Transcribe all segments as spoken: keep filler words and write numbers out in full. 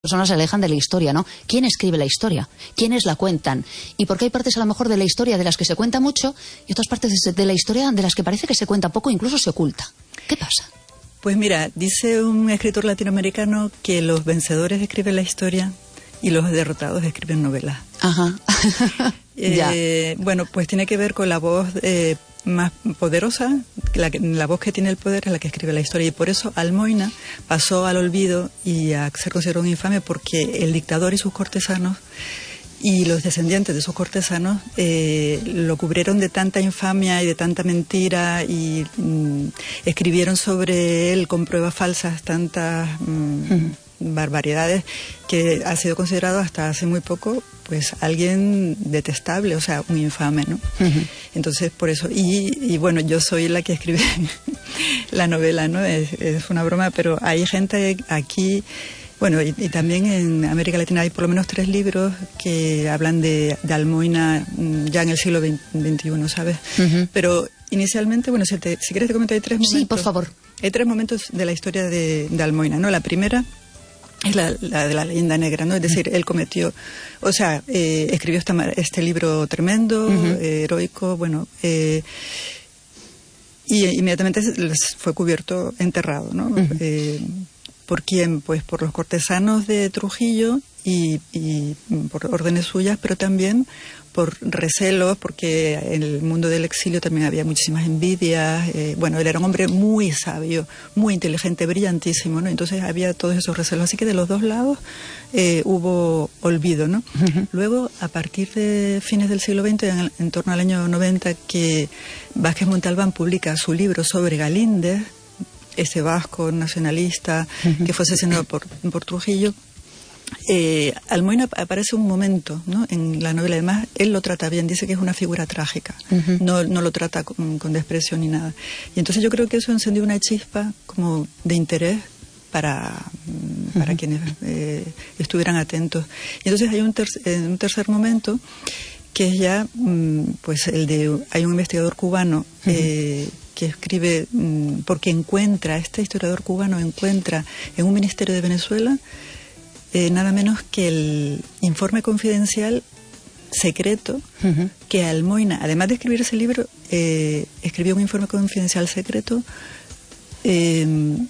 personas se alejan de la historia, ¿no? ¿Quién escribe la historia? ¿Quiénes la cuentan? Y porque hay partes a lo mejor de la historia de las que se cuenta mucho y otras partes de la historia de las que parece que se cuenta poco, incluso se oculta. ¿Qué pasa? Pues mira, dice un escritor latinoamericano que los vencedores escriben la historia y los derrotados escriben novelas. Ajá. eh, bueno, pues tiene que ver con la voz eh, más poderosa, la, la voz que tiene el poder es la que escribe la historia, y por eso Almoina pasó al olvido y a ser considerado un infame, porque el dictador y sus cortesanos y los descendientes de sus cortesanos eh, lo cubrieron de tanta infamia y de tanta mentira y mm, escribieron sobre él con pruebas falsas tantas mm, uh-huh. barbaridades, que ha sido considerado hasta hace muy poco pues alguien detestable, o sea, un infame, ¿no? Uh-huh. Entonces, por eso, y, y bueno, yo soy la que escribe la novela, ¿no? Es, es una broma, pero hay gente aquí, bueno, y, y también en América Latina hay por lo menos tres libros que hablan de, de Almoina ya en el siglo veintiuno, ¿sabes? Uh-huh. Pero inicialmente, bueno, si, te, si quieres te comento, hay tres momentos. Sí, por favor. Hay tres momentos de la historia de, de Almoina, ¿no? La primera es la, la de la leyenda negra, ¿no? Es decir, él cometió, o sea, eh, escribió esta, este libro tremendo, uh-huh. eh, heroico, bueno, eh, y inmediatamente fue cubierto, enterrado, ¿no? Uh-huh. Eh, ¿Por quién? Pues por los cortesanos de Trujillo y, y por órdenes suyas, pero también por recelos, porque en el mundo del exilio también había muchísimas envidias. Eh, bueno, él era un hombre muy sabio, muy inteligente, brillantísimo, ¿no? Entonces había todos esos recelos. Así que de los dos lados eh, hubo olvido, ¿no? Uh-huh. Luego, a partir de fines del siglo veinte, en, el, en torno al año noventa, que Vázquez Montalbán publica su libro sobre Galíndez, ese vasco nacionalista uh-huh. que fue asesinado por, por Trujillo. Eh, Almoina aparece un momento, ¿no? En la novela, además él lo trata bien, dice que es una figura trágica, uh-huh. no, no lo trata con, con desprecio ni nada, y entonces yo creo que eso encendió una chispa como de interés para, uh-huh. para quienes eh, estuvieran atentos. Y entonces hay un, ter un tercer momento que es ya pues el de, hay un investigador cubano uh-huh. eh, que escribe porque encuentra, este historiador cubano encuentra en un ministerio de Venezuela Eh, nada menos que el informe confidencial secreto uh-huh. que Almoina, además de escribir ese libro, eh, escribió un informe confidencial secreto eh,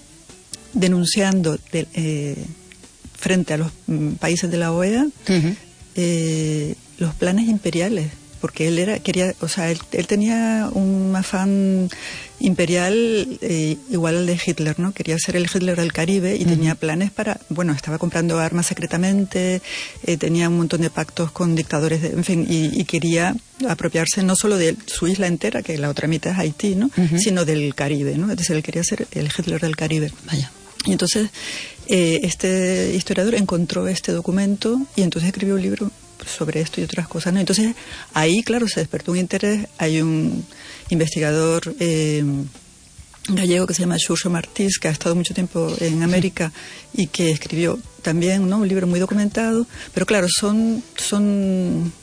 denunciando de, eh, frente a los mm, países de la O E A uh-huh. eh, los planes imperiales, porque él era quería, o sea, él, él tenía un afán imperial eh, igual al de Hitler, ¿no? Quería ser el Hitler del Caribe y uh-huh. tenía planes para, bueno, estaba comprando armas secretamente, eh, tenía un montón de pactos con dictadores, de, en fin, y, y quería apropiarse no solo de su isla entera, que la otra mitad es Haití, ¿no? Uh-huh. Sino del Caribe, ¿no? Entonces él quería ser el Hitler del Caribe. Vaya. Y entonces eh, este historiador encontró este documento y entonces escribió un libro sobre esto y otras cosas, ¿no? Entonces ahí, claro, se despertó un interés. Hay un investigador eh, gallego que se llama Xurxo Martís, que ha estado mucho tiempo en América y que escribió también, ¿no? Un libro muy documentado, pero claro, son son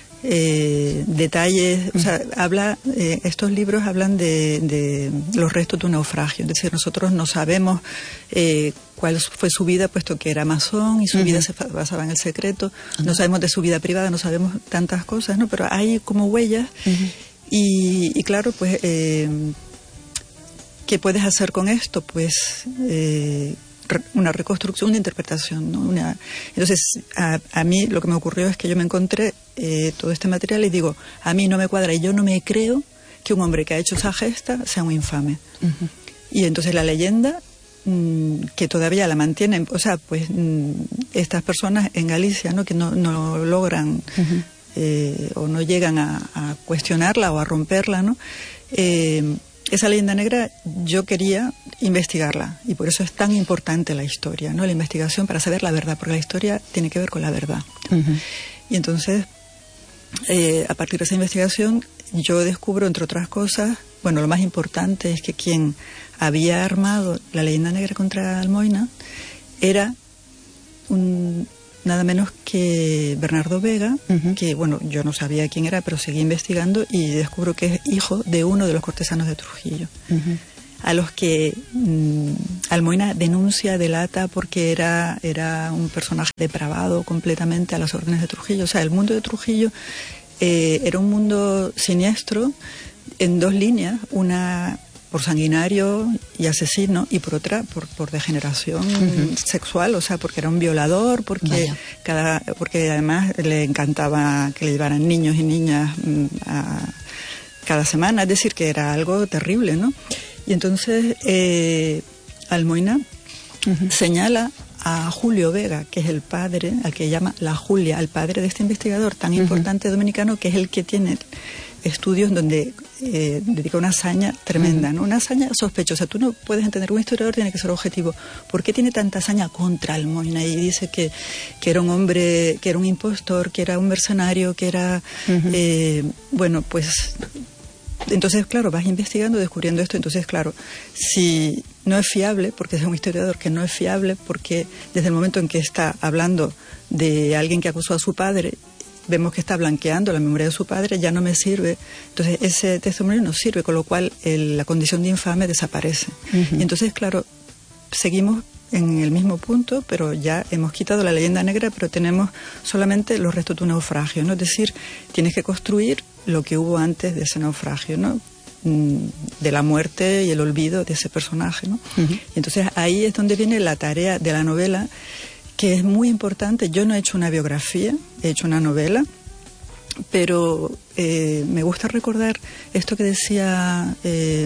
eh, detalles, o sea, habla eh, estos libros hablan de, de los restos de un naufragio, es decir, nosotros no sabemos eh, cuál fue su vida, puesto que era masón y su uh-huh. vida se basaba en el secreto, uh-huh. no sabemos de su vida privada, no sabemos tantas cosas, ¿no? Pero hay como huellas uh-huh. y, y claro, pues eh, ¿qué puedes hacer con esto? Pues eh, una reconstrucción, una interpretación, ¿no? Una... Entonces, a, a mí lo que me ocurrió es que yo me encontré eh, todo este material y digo, a mí no me cuadra y yo no me creo que un hombre que ha hecho esa gesta sea un infame. Uh-huh. Y entonces la leyenda, mmm, que todavía la mantienen, o sea, pues mmm, estas personas en Galicia, ¿no? Que no, no logran uh-huh. eh, o no llegan a, a cuestionarla o a romperla, ¿no? Eh, Esa leyenda negra yo quería investigarla y por eso es tan importante la historia, ¿no? La investigación para saber la verdad, porque la historia tiene que ver con la verdad. Uh-huh. Y entonces, eh, a partir de esa investigación, yo descubro, entre otras cosas, bueno, lo más importante es que quien había armado la leyenda negra contra Almoina era un... nada menos que Bernardo Vega, uh-huh. que, bueno, yo no sabía quién era, pero seguí investigando y descubro que es hijo de uno de los cortesanos de Trujillo, uh-huh. a los que, mmm, Almoina denuncia, delata, porque era, era un personaje depravado completamente a las órdenes de Trujillo. O sea, el mundo de Trujillo eh, era un mundo siniestro en dos líneas, una por sanguinario y asesino, y por otra por, por degeneración uh-huh. sexual, o sea, porque era un violador, porque cada porque además le encantaba que le llevaran niños y niñas a cada semana, es decir, que era algo terrible, ¿no? Y entonces eh, Almoina uh-huh. señala a Julio Vega, que es el padre, al que llama la Julia, al padre de este investigador tan uh-huh. importante dominicano, que es el que tiene estudios donde eh, dedica una hazaña tremenda, uh-huh. ¿no? Una hazaña sospechosa. Tú no puedes entender, un historiador tiene que ser objetivo. ¿Por qué tiene tanta hazaña contra Almoina? Y dice que, que era un hombre, que era un impostor, que era un mercenario, que era... Uh-huh. eh, bueno, pues... Entonces, claro, vas investigando, descubriendo esto. Entonces, claro, si no es fiable, porque es un historiador que no es fiable, porque desde el momento en que está hablando de alguien que acusó a su padre, vemos que está blanqueando la memoria de su padre, ya no me sirve. Entonces, ese testimonio no sirve, con lo cual el, la condición de infame desaparece. Uh-huh. Y entonces, claro, seguimos en el mismo punto, pero ya hemos quitado la leyenda negra, pero tenemos solamente los restos de un naufragio, ¿no? Es decir, tienes que construir lo que hubo antes de ese naufragio, ¿no? De la muerte y el olvido de ese personaje, ¿no? Uh-huh. Y entonces ahí es donde viene la tarea de la novela, que es muy importante. Yo no he hecho una biografía, he hecho una novela, pero eh, me gusta recordar esto que decía eh,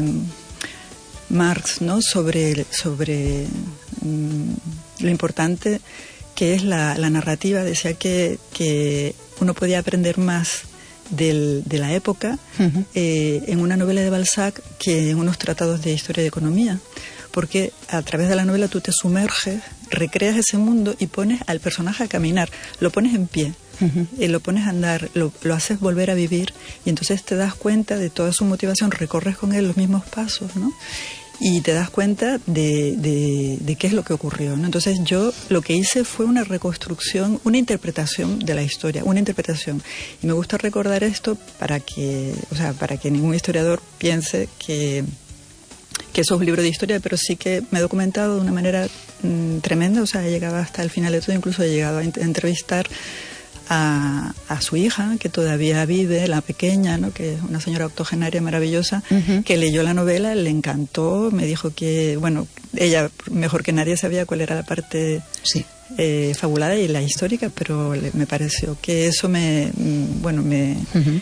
Marx, ¿no? Sobre, sobre mm, lo importante que es la, la narrativa. Decía que, que uno podía aprender más del, de la época uh-huh. eh, en una novela de Balzac que en unos tratados de historia de economía, porque a través de la novela tú te sumerges, recreas ese mundo y pones al personaje a caminar, lo pones en pie, uh-huh. eh, lo pones a andar, lo, lo haces volver a vivir, y entonces te das cuenta de toda su motivación, recorres con él los mismos pasos, ¿no? Y te das cuenta de, de, de qué es lo que ocurrió, ¿no? Entonces yo lo que hice fue una reconstrucción, una interpretación de la historia, una interpretación. Y me gusta recordar esto para que, o sea, para que ningún historiador piense que, que eso es un libro de historia, pero sí que me he documentado de una manera mmm, tremenda, o sea, he llegado hasta el final de todo, incluso he llegado a, ent- a entrevistar A, a su hija, que todavía vive, la pequeña, ¿no? Que es una señora octogenaria maravillosa, uh-huh. que leyó la novela, le encantó, me dijo que, bueno, ella mejor que nadie sabía cuál era la parte sí. eh, fabulada y la histórica, pero le, me pareció que eso me, bueno, me... Uh-huh.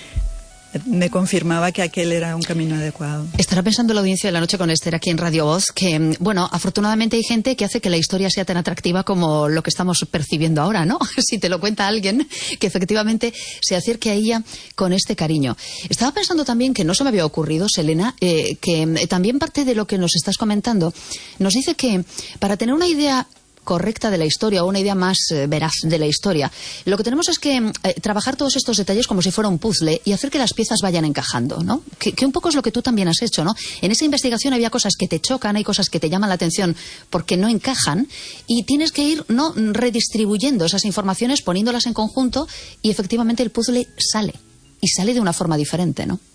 me confirmaba que aquel era un camino adecuado. Estará pensando la audiencia de La Noche con Esther aquí en Radio Voz que, bueno, afortunadamente hay gente que hace que la historia sea tan atractiva como lo que estamos percibiendo ahora, ¿no? Si te lo cuenta alguien que efectivamente se acerque a ella con este cariño. Estaba pensando también que no se me había ocurrido, Selena, eh, que también parte de lo que nos estás comentando nos dice que para tener una idea correcta de la historia o una idea más eh, veraz de la historia, lo que tenemos es que eh, trabajar todos estos detalles como si fuera un puzzle y hacer que las piezas vayan encajando, ¿no? Que, que un poco es lo que tú también has hecho, ¿no? En esa investigación había cosas que te chocan, hay cosas que te llaman la atención porque no encajan y tienes que ir, ¿no?, redistribuyendo esas informaciones, poniéndolas en conjunto y efectivamente el puzzle sale y sale de una forma diferente, ¿no?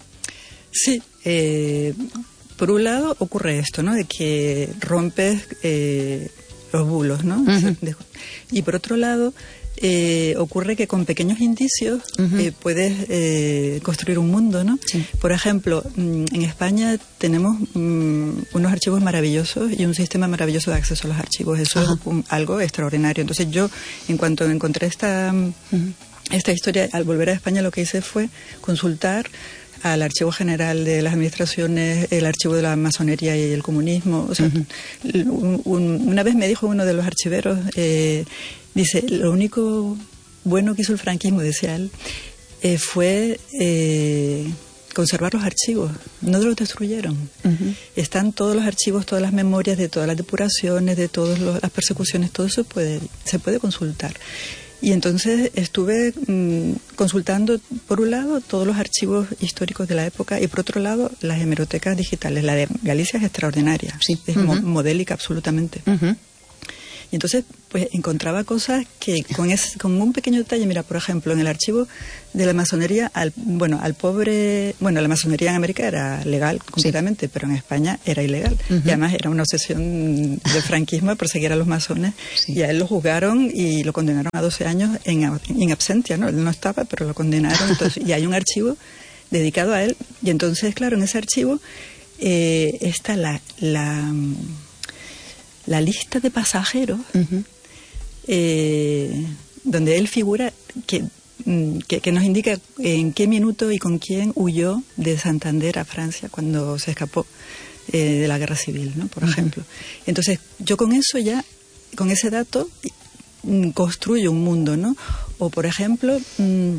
Sí, eh, por un lado ocurre esto, ¿no?, de que rompes eh, los bulos, ¿no? Uh-huh. Y por otro lado, eh, ocurre que con pequeños indicios uh-huh. eh, puedes eh, construir un mundo, ¿no? Sí. Por ejemplo, en España tenemos um, unos archivos maravillosos y un sistema maravilloso de acceso a los archivos. Eso uh-huh. es un, algo extraordinario. Entonces yo, en cuanto encontré esta, uh-huh. esta historia, al volver a España lo que hice fue consultar al Archivo General de las Administraciones, el Archivo de la Masonería y el Comunismo. O sea, uh-huh. un, un, una vez me dijo uno de los archiveros, eh, dice, lo único bueno que hizo el franquismo, decía él, eh, fue eh, conservar los archivos, no los destruyeron. Uh-huh. Están todos los archivos, todas las memorias de todas las depuraciones, de todas las persecuciones, todo eso puede, se puede consultar. Y entonces estuve mmm, consultando, por un lado, todos los archivos históricos de la época y, por otro lado, las hemerotecas digitales. La de Galicia es extraordinaria, sí. es uh-huh. mo- modélica absolutamente. Uh-huh. Y entonces, pues encontraba cosas que con, ese, con un pequeño detalle, mira, por ejemplo, en el archivo de la masonería, al, bueno, al pobre, bueno, la masonería en América era legal completamente, sí. pero en España era ilegal. Uh-huh. Y además era una obsesión del franquismo perseguir a los masones. Sí. Y a él lo juzgaron y lo condenaron a doce años en, en absentia, ¿no? Él no estaba, pero lo condenaron. Entonces, y hay un archivo dedicado a él. Y entonces, claro, en ese archivo eh, está la... la la lista de pasajeros, uh-huh. eh, donde él figura que, que, que nos indica en qué minuto y con quién huyó de Santander a Francia cuando se escapó eh, de la guerra civil, ¿no? Por uh-huh. ejemplo. Entonces, yo con eso ya, con ese dato, construyo un mundo, ¿no? O, por ejemplo, mmm,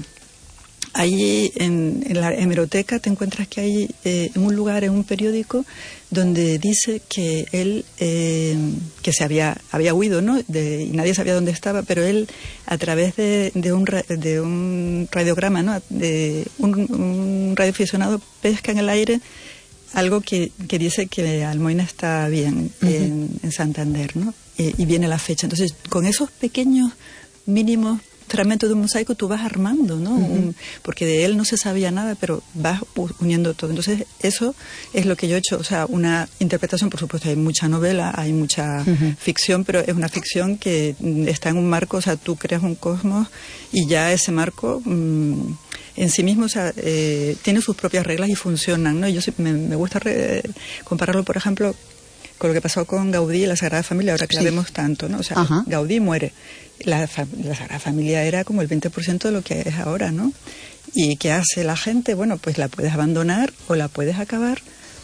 ahí en, en la hemeroteca te encuentras que hay eh, un lugar en un periódico donde dice que él eh, que se había había huido, ¿no? De, y nadie sabía dónde estaba, pero él a través de, de un de un radiograma, ¿no? De un, un radioaficionado pesca en el aire algo que, que dice que Almoina está bien uh-huh. en, en Santander, ¿no? Eh, y viene la fecha. Entonces, con esos pequeños mínimos fragmento de un mosaico tú vas armando, ¿no? Uh-huh. Un, porque de él no se sabía nada, pero vas uniendo todo. Entonces, eso es lo que yo he hecho. O sea, una interpretación, por supuesto, hay mucha novela, hay mucha uh-huh. ficción, pero es una ficción que está en un marco, o sea, tú creas un cosmos y ya ese marco mmm, en sí mismo, o sea, eh, tiene sus propias reglas y funcionan, ¿no? Yo me, me gusta re, compararlo, por ejemplo, con lo que pasó con Gaudí y la Sagrada Familia, ahora que sí. la vemos tanto, ¿no? O sea, uh-huh. Gaudí muere. La, la Sagrada Familia era como el veinte por ciento de lo que es ahora, ¿no? ¿Y qué hace la gente? Bueno, pues la puedes abandonar o la puedes acabar,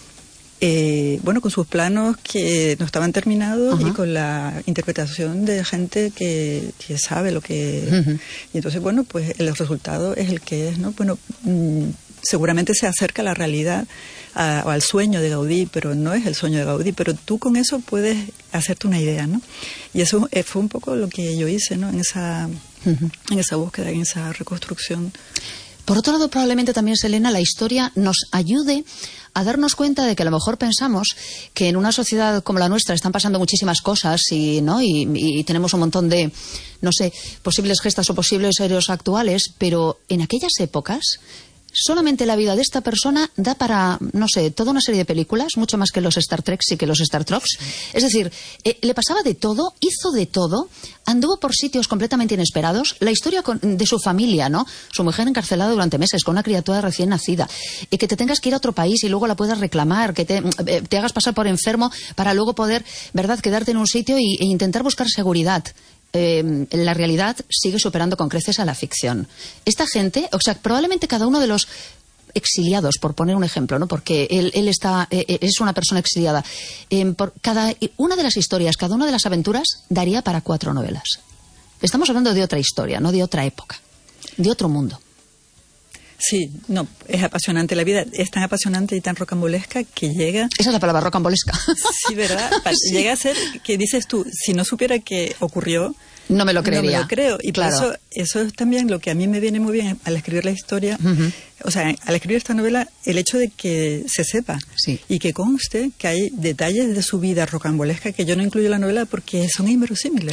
eh, bueno, con sus planos que no estaban terminados uh-huh. y con la interpretación de gente que, que sabe lo que... Uh-huh. Y entonces, bueno, pues el resultado es el que es, ¿no? Bueno, mmm, seguramente se acerca a la realidad a, o al sueño de Gaudí, pero no es el sueño de Gaudí, pero tú con eso puedes hacerte una idea, ¿no? Y eso eh, fue un poco lo que yo hice, ¿no? En esa, uh-huh. en esa búsqueda, en esa reconstrucción. Por otro lado, probablemente también, Selena, la historia nos ayude a darnos cuenta de que a lo mejor pensamos que en una sociedad como la nuestra están pasando muchísimas cosas y, ¿no? y, y tenemos un montón de, no sé, posibles gestas o posibles héroes actuales, pero en aquellas épocas solamente la vida de esta persona da para, no sé, toda una serie de películas, mucho más que los Star Treks y que los Star Trops. Es decir, eh, le pasaba de todo, hizo de todo, anduvo por sitios completamente inesperados. La historia con, de su familia, ¿no? Su mujer encarcelada durante meses con una criatura recién nacida. Y que te tengas que ir a otro país y luego la puedas reclamar, que te, eh, te hagas pasar por enfermo para luego poder, ¿verdad?, quedarte en un sitio y, e intentar buscar seguridad. Eh, la realidad sigue superando con creces a la ficción. Esta gente, o sea, probablemente cada uno de los exiliados, por poner un ejemplo, ¿no? Porque él, él está, eh, es una persona exiliada. Eh, por cada una de las historias, cada una de las aventuras daría para cuatro novelas. Estamos hablando de otra historia, no de otra época, de otro mundo. Sí, no, es apasionante. La vida es tan apasionante y tan rocambolesca que llega... Esa es la palabra, rocambolesca. Sí, ¿verdad? Sí. Llega a ser que dices tú, si no supiera que ocurrió... No me lo creería. No me lo creo. Y claro. por eso, eso es también lo que a mí me viene muy bien al escribir la historia. Uh-huh. O sea, al escribir esta novela, el hecho de que se sepa sí. y que conste que hay detalles de su vida rocambolesca que yo no incluyo en la novela porque son inverosímiles.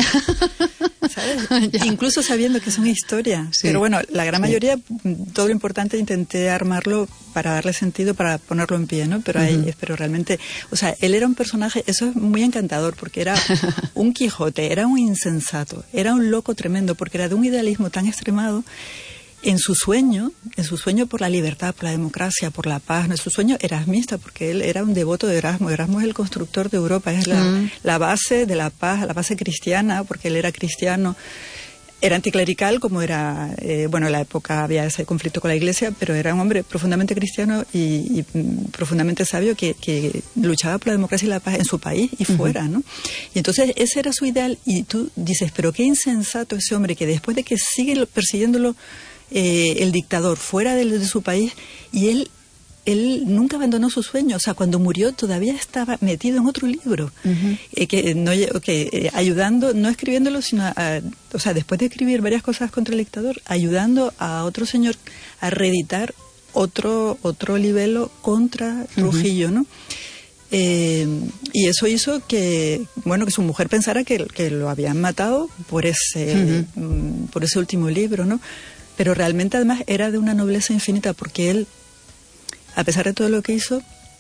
¿Sabes? Incluso sabiendo que son historia. Sí. Pero bueno, la gran mayoría, sí. todo lo importante intenté armarlo para darle sentido, para ponerlo en pie, ¿no? Pero, uh-huh. hay, pero realmente, o sea, él era un personaje, eso es muy encantador, porque era un Quijote, era un insensato, era un loco tremendo, porque era de un idealismo tan extremado. En su sueño, en su sueño por la libertad, por la democracia, por la paz, en su sueño erasmista, porque él era un devoto de Erasmo. Erasmo es el constructor de Europa, es la, mm. la base de la paz, la base cristiana, porque él era cristiano. Era anticlerical, como era, eh, bueno, en la época había ese conflicto con la Iglesia, pero era un hombre profundamente cristiano y, y profundamente sabio que, que luchaba por la democracia y la paz en su país y uh-huh. fuera, ¿no? Y entonces ese era su ideal y tú dices, pero qué insensato ese hombre que después de que sigue persiguiéndolo Eh, el dictador fuera de, de su país y él él nunca abandonó su sueño, o sea, cuando murió todavía estaba metido en otro libro, uh-huh. eh, que no que eh, ayudando, no escribiéndolo, sino a, o sea, después de escribir varias cosas contra el dictador, ayudando a otro señor a reeditar otro otro libelo contra Trujillo, uh-huh. ¿no? Eh, y eso hizo que, bueno, que su mujer pensara que, que lo habían matado por ese, uh-huh. por ese último libro, ¿no? Pero realmente además era de una nobleza infinita, porque él, a pesar de todo lo que hizo,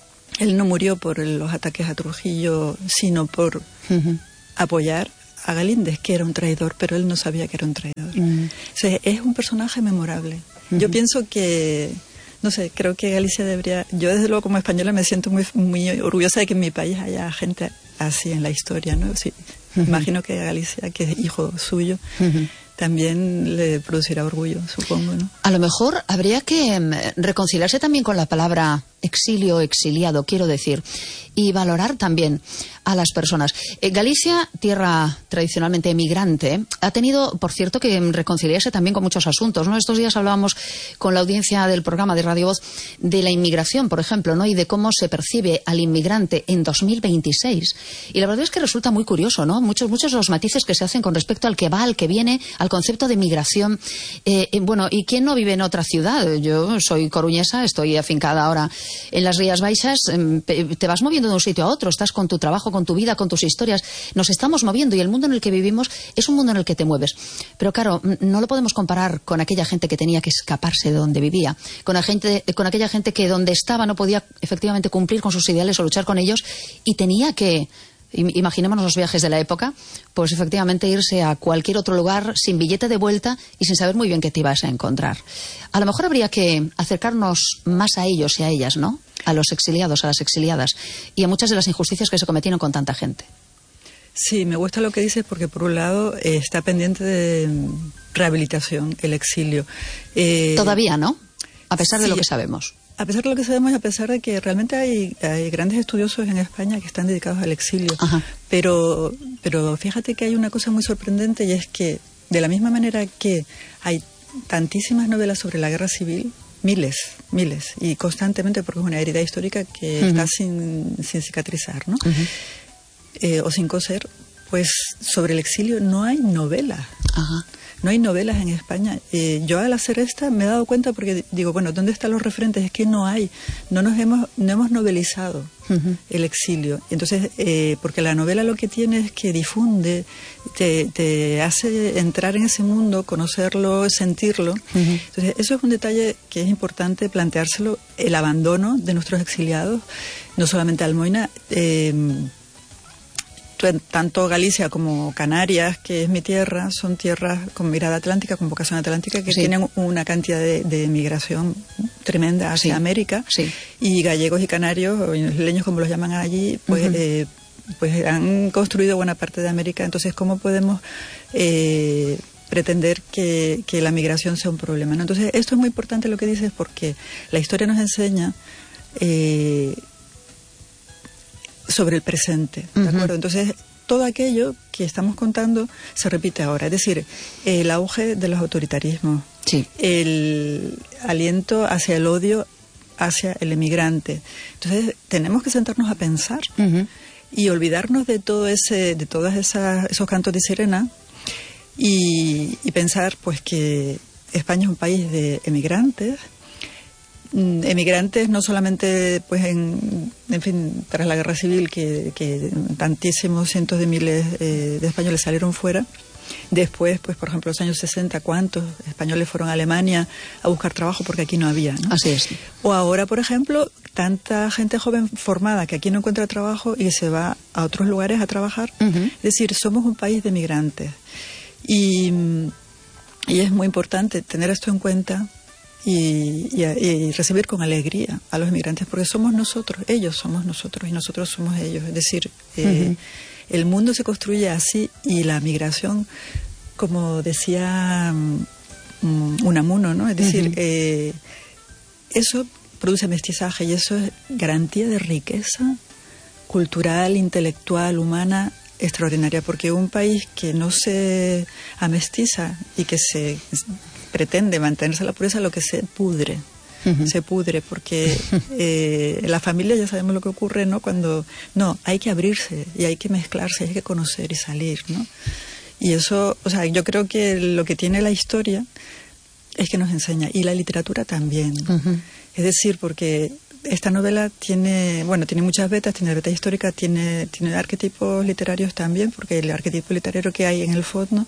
él no murió por los ataques a Trujillo, sino por uh-huh. apoyar a Galíndez, que era un traidor, pero él no sabía que era un traidor. Uh-huh. O sea, es un personaje memorable. Uh-huh. Yo pienso que, no sé, creo que Galicia debería... Yo desde luego como española me siento muy, muy orgullosa de que en mi país haya gente así en la historia, ¿no? Sí, uh-huh. Imagino que Galicia, que es hijo suyo, uh-huh. también le producirá orgullo, supongo, ¿no? A lo mejor habría que reconciliarse también con la palabra exilio, exiliado, quiero decir, y valorar también a las personas. Eh, Galicia, tierra tradicionalmente emigrante, ha tenido, por cierto, que reconciliarse también con muchos asuntos, ¿no? Estos días hablábamos con la audiencia del programa de Radio Voz de la inmigración, por ejemplo, ¿no? Y de cómo se percibe al inmigrante en dos mil veintiséis. Y la verdad es que resulta muy curioso, ¿no? Muchos, muchos de los matices que se hacen con respecto al que va, al que viene, al concepto de migración. Eh, eh, bueno, ¿y quién no vive en otra ciudad? Yo soy coruñesa, estoy afincada ahora en las Rías Baixas, te vas moviendo de un sitio a otro, estás con tu trabajo, con tu vida, con tus historias, nos estamos moviendo y el mundo en el que vivimos es un mundo en el que te mueves. Pero claro, no lo podemos comparar con aquella gente que tenía que escaparse de donde vivía, con, la gente, con aquella gente que donde estaba no podía efectivamente cumplir con sus ideales o luchar con ellos y tenía que... Imaginémonos los viajes de la época, pues efectivamente irse a cualquier otro lugar sin billete de vuelta y sin saber muy bien qué te ibas a encontrar. A lo mejor habría que acercarnos más a ellos y a ellas, ¿no? A los exiliados, a las exiliadas y a muchas de las injusticias que se cometieron con tanta gente. Sí, me gusta lo que dices porque por un lado eh, está pendiente de rehabilitación, el exilio. Eh, Todavía, ¿no? A pesar sí, de lo que sabemos. A pesar de lo que sabemos y a pesar de que realmente hay, hay grandes estudiosos en España que están dedicados al exilio. Ajá. Pero, pero fíjate que hay una cosa muy sorprendente y es que de la misma manera que hay tantísimas novelas sobre la guerra civil, miles, miles, y constantemente porque es una herida histórica que uh-huh. está sin, sin cicatrizar, ¿no? Uh-huh. Eh, o sin coser, pues sobre el exilio no hay novela. Ajá. No hay novelas en España. Eh, yo al hacer esta me he dado cuenta porque digo, bueno, ¿dónde están los referentes? Es que no hay, no nos hemos, no hemos novelizado uh-huh. el exilio. Entonces, eh, porque la novela lo que tiene es que difunde, te, te hace entrar en ese mundo, conocerlo, sentirlo. Uh-huh. Entonces, eso es un detalle que es importante planteárselo, el abandono de nuestros exiliados, no solamente Almoina, eh, tanto Galicia como Canarias, que es mi tierra, son tierras con mirada atlántica, con vocación atlántica, que sí. tienen una cantidad de, de migración tremenda hacia sí. América. Sí. Y gallegos y canarios, o isleños como los llaman allí, pues, uh-huh. eh, pues han construido buena parte de América. Entonces, ¿cómo podemos eh, pretender que, que la migración sea un problema, ¿no? Entonces, esto es muy importante lo que dices porque la historia nos enseña... Eh, sobre el presente, ¿de uh-huh. acuerdo? Entonces, todo aquello que estamos contando se repite ahora. Es decir, el auge de los autoritarismos, sí. el aliento hacia el odio hacia el emigrante. Entonces, tenemos que sentarnos a pensar uh-huh. y olvidarnos de todo ese, de todos esos cantos de sirena y, y pensar, pues, que España es un país de emigrantes, emigrantes no solamente pues en, en fin tras la guerra civil que, que tantísimos cientos de miles eh, de españoles salieron fuera, después pues por ejemplo los años sesenta cuántos españoles fueron a Alemania a buscar trabajo porque aquí no había, ¿no? Así es. O ahora por ejemplo tanta gente joven formada que aquí no encuentra trabajo y se va a otros lugares a trabajar. Uh-huh. Es decir, somos un país de migrantes y, y es muy importante tener esto en cuenta. Y, y, y recibir con alegría a los migrantes, porque somos nosotros, ellos somos nosotros y nosotros somos ellos. Es decir, eh, uh-huh. el mundo se construye así y la migración, como decía um, Unamuno, ¿no? Es decir, uh-huh. eh, eso produce mestizaje y eso es garantía de riqueza cultural, intelectual, humana extraordinaria, porque un país que no se amestiza y que se pretende mantenerse a la pureza, lo que se pudre, uh-huh. se pudre, porque eh, la familia ya sabemos lo que ocurre, ¿no? Cuando, no, hay que abrirse y hay que mezclarse, hay que conocer y salir, ¿no? Y eso, o sea, yo creo que lo que tiene la historia es que nos enseña, y la literatura también. Uh-huh. Es decir, porque esta novela tiene, bueno, tiene muchas vetas, tiene beta histórica, tiene, tiene arquetipos literarios también, porque el arquetipo literario que hay en el fondo,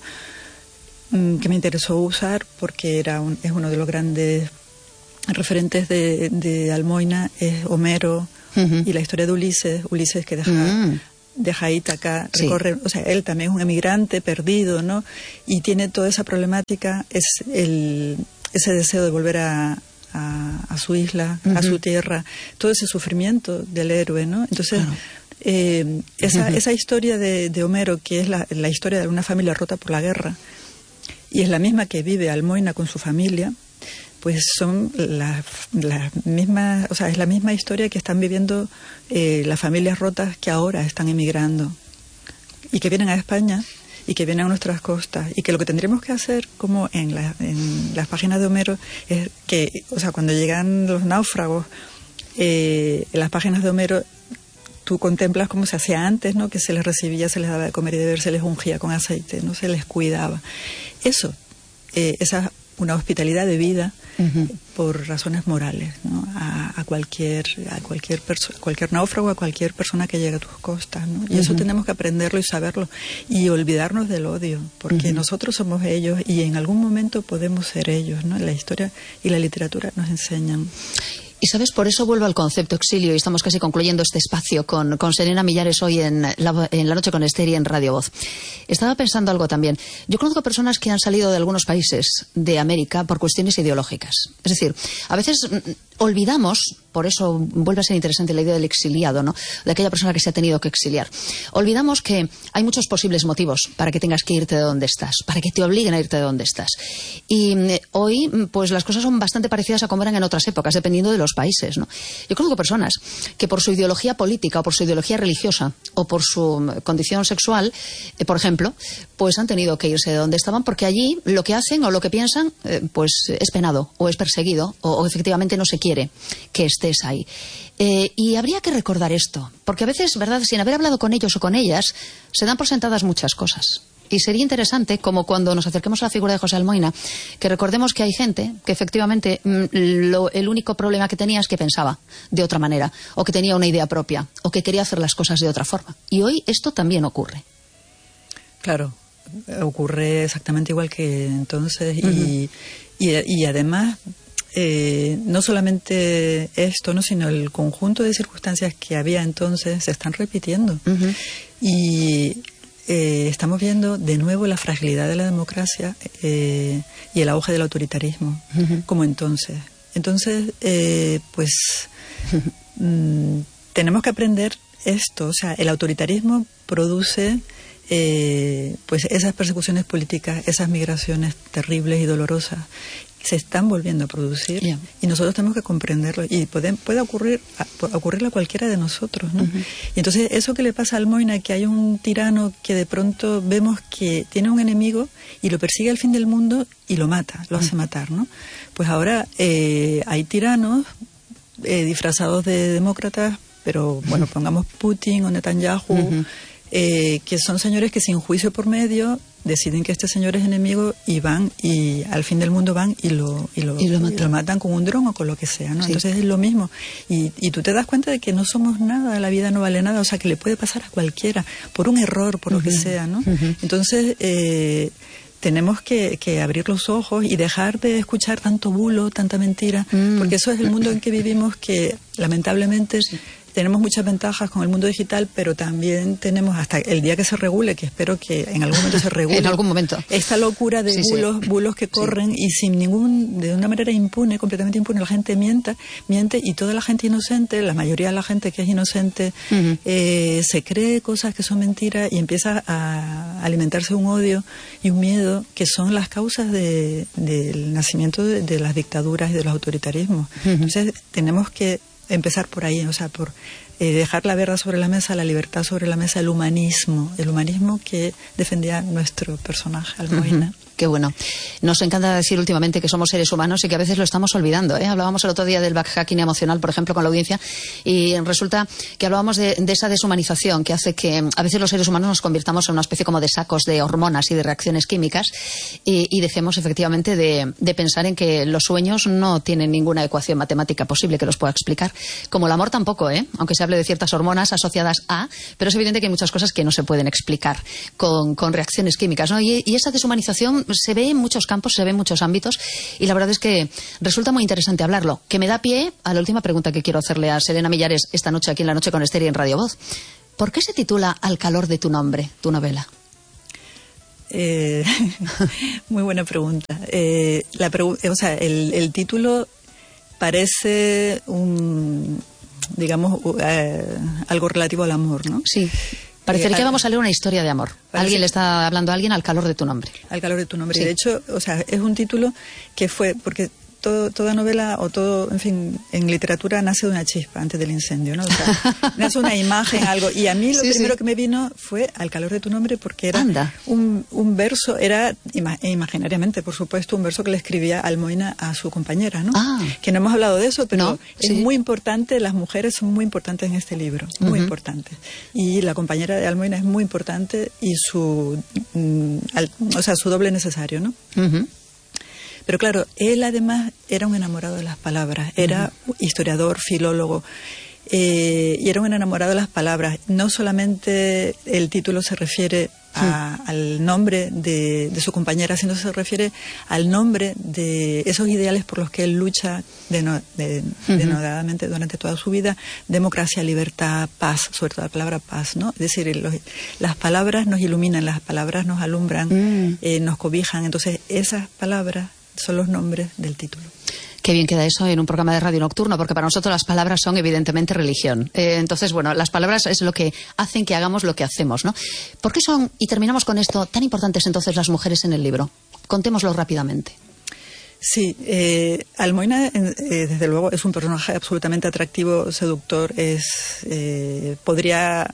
mmm, que me interesó usar, porque era un, es uno de los grandes referentes de, de Almoina, es Homero, uh-huh. y la historia de Ulises, Ulises que deja... Uh-huh. deja Ítaca, sí. recorre, o sea, él también es un emigrante perdido, ¿no? Y tiene toda esa problemática, es el, ese deseo de volver a, a, a su isla, uh-huh. a su tierra, todo ese sufrimiento del héroe, ¿no? Entonces, claro. eh, esa, uh-huh. esa historia de, de Homero, que es la, la historia de una familia rota por la guerra, y es la misma que vive Almoina con su familia, pues son las la mismas, o sea, es la misma historia que están viviendo eh, las familias rotas que ahora están emigrando y que vienen a España y que vienen a nuestras costas, y que lo que tendríamos que hacer, como en, la, en las páginas de Homero, es que, o sea, cuando llegan los náufragos, eh, en las páginas de Homero tú contemplas cómo se hacía antes, ¿no? Que se les recibía, se les daba de comer y de beber, se les ungía con aceite, no se les cuidaba. Eso, eh, esa una hospitalidad de vida, uh-huh. por razones morales, ¿no? A, a cualquier a cualquier perso- cualquier náufrago, a cualquier persona que llegue a tus costas, ¿no? Y uh-huh. eso tenemos que aprenderlo y saberlo y olvidarnos del odio, porque uh-huh. nosotros somos ellos y en algún momento podemos ser ellos, ¿no? La historia y la literatura nos enseñan. Y sabes, por eso vuelvo al concepto exilio, y estamos casi concluyendo este espacio con, con Serena Millares hoy en la, en la noche con Esther y en Radio Voz. Estaba pensando algo también. Yo conozco personas que han salido de algunos países de América por cuestiones ideológicas. Es decir, a veces mm, olvidamos, por eso vuelve a ser interesante la idea del exiliado, ¿no? De aquella persona que se ha tenido que exiliar. Olvidamos que hay muchos posibles motivos para que tengas que irte de donde estás, para que te obliguen a irte de donde estás. Y mm, hoy, pues las cosas son bastante parecidas a como eran en otras épocas, dependiendo de los países, ¿no? Yo conozco personas que por su ideología política o por su ideología religiosa o por su condición sexual, eh, por ejemplo, pues han tenido que irse de donde estaban, porque allí lo que hacen o lo que piensan, eh, pues es penado o es perseguido o, o efectivamente no se quiere que estés ahí. Eh, y habría que recordar esto, porque a veces, ¿verdad?, sin haber hablado con ellos o con ellas, se dan por sentadas muchas cosas. Y sería interesante, como cuando nos acerquemos a la figura de José Almoina, que recordemos que hay gente que efectivamente lo, el único problema que tenía es que pensaba de otra manera, o que tenía una idea propia, o que quería hacer las cosas de otra forma. Y hoy esto también ocurre. Claro, ocurre exactamente igual que entonces. Uh-huh. y, y, y además, eh, no solamente esto, ¿no?, sino el conjunto de circunstancias que había entonces se están repitiendo. Uh-huh. Y... Eh, estamos viendo de nuevo la fragilidad de la democracia eh, y el auge del autoritarismo, uh-huh. como entonces. Entonces, eh, pues, mmm, tenemos que aprender esto. O sea, el autoritarismo produce eh, pues esas persecuciones políticas, esas migraciones terribles y dolorosas. Se están volviendo a producir, yeah. y nosotros tenemos que comprenderlo, y puede, puede ocurrir a, ocurrirle a cualquiera de nosotros, ¿no? Uh-huh. Y entonces eso que le pasa a Almoina, que hay un tirano que de pronto vemos que tiene un enemigo y lo persigue al fin del mundo y lo mata, lo uh-huh. hace matar, ¿no? Pues ahora eh, hay tiranos eh, disfrazados de demócratas, pero bueno, pongamos Putin o Netanyahu, uh-huh. eh, que son señores que sin juicio por medio deciden que este señor es enemigo y van, y al fin del mundo van y lo, y lo, y lo, matan. Y lo matan con un dron o con lo que sea, ¿no? Sí. Entonces es lo mismo. Y, y tú te das cuenta de que no somos nada, la vida no vale nada, o sea, que le puede pasar a cualquiera, por un error, por uh-huh. lo que sea, ¿no? Uh-huh. Entonces, eh, tenemos que, que abrir los ojos y dejar de escuchar tanto bulo, tanta mentira, mm. porque eso es el mundo en que vivimos, que lamentablemente... Sí. Tenemos muchas ventajas con el mundo digital, pero también tenemos, hasta el día que se regule, que espero que en algún momento se regule. En algún momento. Esta locura de sí, bulos, sí. bulos que corren, sí. y sin ningún, de una manera impune, completamente impune, la gente mienta, miente, y toda la gente inocente, la mayoría de la gente que es inocente, uh-huh. eh, se cree cosas que son mentiras y empieza a alimentarse un odio y un miedo que son las causas de, del nacimiento de, de las dictaduras y de los autoritarismos. Uh-huh. Entonces tenemos que empezar por ahí, o sea, por eh, dejar la verdad sobre la mesa, la libertad sobre la mesa, el humanismo, el humanismo que defendía nuestro personaje, Almoina. Uh-huh. Qué bueno. Nos encanta decir últimamente que somos seres humanos y que a veces lo estamos olvidando, ¿eh? Hablábamos el otro día del backtracking emocional, por ejemplo, con la audiencia, y resulta que hablábamos de, de esa deshumanización que hace que a veces los seres humanos nos convirtamos en una especie como de sacos de hormonas y de reacciones químicas y, y dejemos efectivamente de, de pensar en que los sueños no tienen ninguna ecuación matemática posible que los pueda explicar. Como el amor tampoco, ¿eh? Aunque se hable de ciertas hormonas asociadas a, pero es evidente que hay muchas cosas que no se pueden explicar con, con reacciones químicas, ¿no? Y, y esa deshumanización se ve en muchos campos, se ve en muchos ámbitos y la verdad es que resulta muy interesante hablarlo, que me da pie a la última pregunta que quiero hacerle a Selena Millares esta noche aquí en La Noche con Esther y en Radio Voz. ¿Por qué se titula Al calor de tu nombre, tu novela? Eh, muy buena pregunta. Eh, la pregu o sea, el, el título parece un, digamos, uh, algo relativo al amor, ¿no? Sí. Parecería eh, que vamos a leer una historia de amor. Alguien le está hablando a alguien al calor de tu nombre. Al calor de tu nombre. Sí. Y de hecho, o sea, es un título que fue porque todo, toda novela o todo, en fin, en literatura nace de una chispa antes del incendio, ¿no? O sea, nace una imagen, algo. Y a mí lo sí, primero sí. que me vino fue Al calor de tu nombre porque era un, un verso, era ima imaginariamente, por supuesto, un verso que le escribía Almoina a su compañera, ¿no? Ah. Que no hemos hablado de eso, pero no, es sí. muy importante, las mujeres son muy importantes en este libro, muy uh-huh. importantes. Y la compañera de Almoina es muy importante y su, mm, al, o sea, su doble necesario, ¿no? Uh-huh. Pero claro, él además era un enamorado de las palabras, era uh-huh. historiador, filólogo, eh, y era un enamorado de las palabras. No solamente el título se refiere a, uh-huh. al nombre de, de su compañera, sino se refiere al nombre de esos ideales por los que él lucha deno, de, uh-huh. denodadamente durante toda su vida: democracia, libertad, paz, sobre todo la palabra paz, ¿no? Es decir, los, las palabras nos iluminan, las palabras nos alumbran, uh-huh. eh, nos cobijan. Entonces, esas palabras son los nombres del título. Qué bien queda eso en un programa de radio nocturno, porque para nosotros las palabras son evidentemente religión. Eh, entonces, bueno, las palabras es lo que hacen que hagamos lo que hacemos, ¿no? ¿Por qué son, y terminamos con esto, tan importantes entonces las mujeres en el libro? Contémoslo rápidamente. Sí, eh, Almoina, eh, desde luego, es un personaje absolutamente atractivo, seductor, es eh, podría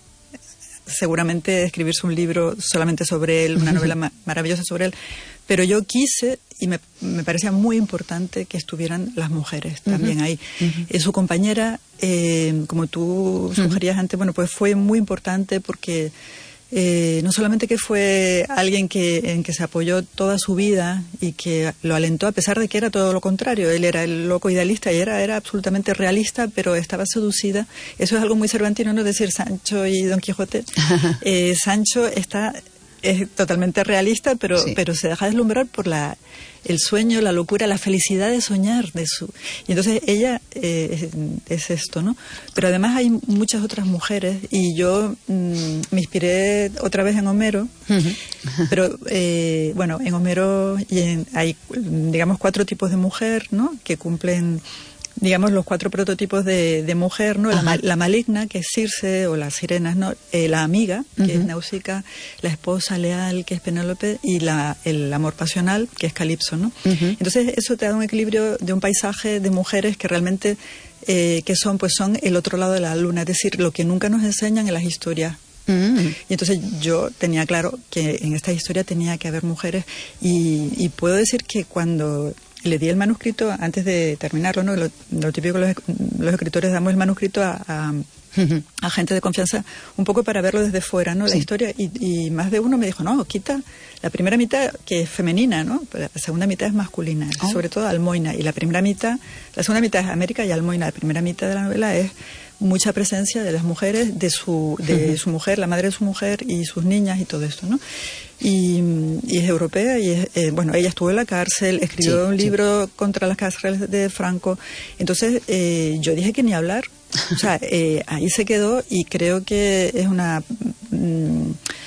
seguramente escribirse un libro solamente sobre él, una novela ma maravillosa sobre él, pero yo quise, y me, me parecía muy importante que estuvieran las mujeres también uh-huh. ahí. Uh-huh. eh, su compañera, eh, como tú sugerías uh-huh. antes, bueno, pues fue muy importante porque eh, no solamente que fue alguien que, en que se apoyó toda su vida y que lo alentó, a pesar de que era todo lo contrario. Él era el loco idealista y era, era absolutamente realista, pero estaba seducida. Eso es algo muy cervantino, ¿no? Es decir, Sancho y Don Quijote. eh, Sancho está... es totalmente realista, pero, sí. pero se deja deslumbrar por la, el sueño, la locura, la felicidad de soñar. De su, y entonces ella eh, es, es esto, ¿no? Pero además hay muchas otras mujeres y yo mmm, me inspiré otra vez en Homero, uh-huh. pero eh, bueno, en Homero y en, hay, digamos, cuatro tipos de mujer, ¿no? Que cumplen, digamos, los cuatro prototipos de, de mujer, ¿no? La, la maligna, que es Circe, o las sirenas, ¿no? Eh, la amiga, que uh-huh. es Náusica, la esposa leal, que es Penélope, y la, el amor pasional, que es Calipso, ¿no? Uh-huh. Entonces, eso te da un equilibrio de un paisaje de mujeres que realmente, eh, que son, pues son el otro lado de la luna, es decir, lo que nunca nos enseñan en las historias. Mm. Y entonces yo tenía claro que en esta historia tenía que haber mujeres, y, y puedo decir que cuando le di el manuscrito, antes de terminarlo, ¿no? Lo, lo típico, los, los escritores damos el manuscrito a, a, uh-huh. a gente de confianza, un poco para verlo desde fuera, ¿no? Sí. La historia, y, y más de uno me dijo, no, quita la primera mitad, que es femenina, ¿no? La segunda mitad es masculina, oh. sobre todo Almoina, y la primera mitad, la segunda mitad es América y Almoina, la primera mitad de la novela es mucha presencia de las mujeres, de su, de uh-huh. su mujer, la madre de su mujer y sus niñas y todo esto, ¿no? Y, y es europea y es, eh, bueno, ella estuvo en la cárcel, escribió sí, un libro sí. contra las cárceles de Franco. Entonces eh, yo dije que ni hablar, o sea, eh, ahí se quedó, y creo que es una mm,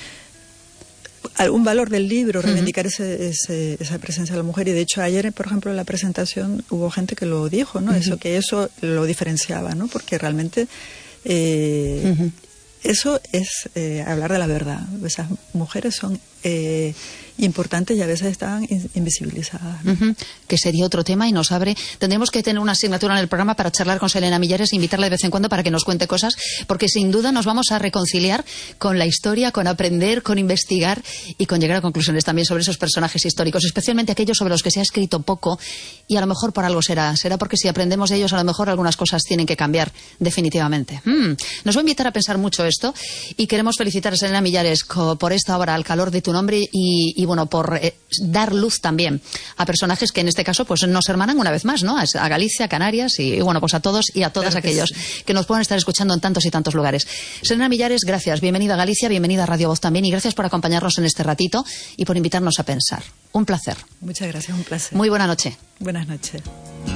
algún valor del libro reivindicar uh-huh. ese, ese, esa presencia de la mujer. Y de hecho ayer, por ejemplo, en la presentación hubo gente que lo dijo, ¿no? Uh-huh. Eso, que eso lo diferenciaba, ¿no? Porque realmente eh, uh-huh. eso es eh, hablar de la verdad. Esas mujeres son eh, importantes y a veces están in invisibilizadas, ¿no? Uh-huh. Que sería otro tema y nos abre. Tendremos que tener una asignatura en el programa para charlar con Selena Millares e invitarla de vez en cuando para que nos cuente cosas, porque sin duda nos vamos a reconciliar con la historia, con aprender, con investigar y con llegar a conclusiones también sobre esos personajes históricos, especialmente aquellos sobre los que se ha escrito poco, y a lo mejor por algo será. Será porque si aprendemos de ellos, a lo mejor algunas cosas tienen que cambiar definitivamente. Mm. Nos va a invitar a pensar mucho esto y queremos felicitar a Selena Millares por esta obra, Al calor de tu nombre, y, y bueno, por eh, dar luz también a personajes que en este caso pues nos hermanan una vez más, ¿no? A Galicia, Canarias y, y bueno, pues a todos y a todas claro que aquellos sí. que nos puedan estar escuchando en tantos y tantos lugares. Selena Millares, gracias. Bienvenida a Galicia, bienvenida a Radio Voz también, y gracias por acompañarnos en este ratito y por invitarnos a pensar. Un placer. Muchas gracias, un placer. Muy buena noche. Buenas noches.